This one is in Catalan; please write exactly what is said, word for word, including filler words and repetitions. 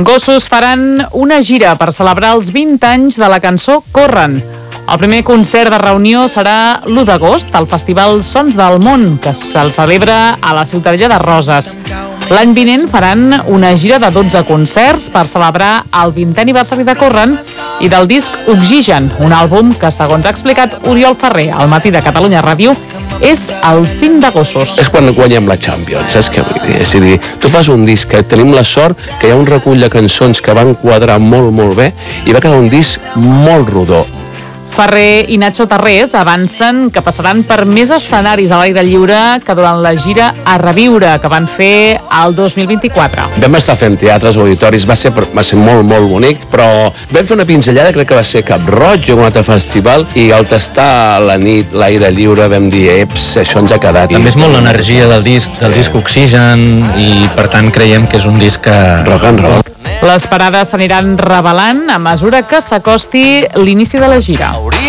Gossos faran una gira per celebrar els vint anys de la cançó Corren. El primer concert de reunió serà l'u d'agost al Festival Sons del Món, que se'l celebra a la Ciutadella de Roses. L'any vinent faran una gira de dotze concerts per celebrar el vintè aniversari de Corren i del disc Oxigen, un àlbum que, segons ha explicat Oriol Ferrer al Matí de Catalunya Ràdio, és el cim de Gossos. És quan guanyem la Champions, saps què vull dir? És a dir, tu fas un disc que tenim la sort que hi ha un recull de cançons que van quadrar molt, molt bé i va quedar un disc molt rodó. Ferrer i Nacho Tarrés avancen que passaran per més escenaris a l'aire lliure que durant la gira A Reviure, que van fer el dos mil vint-i-quatre. Vam estar fent teatres, auditoris, va ser, va ser molt, molt bonic, però vam fer una pinzellada, crec que va ser Cap Roig o un altre festival, i al tastar la nit, l'aire lliure, vam dir, eps, això ens ha quedat. També és molt l'energia del disc, del disc Oxigen, i per tant creiem que és un disc que... Rock and roll. Les parades s'aniran revelant a mesura que s'acosti l'inici de la gira.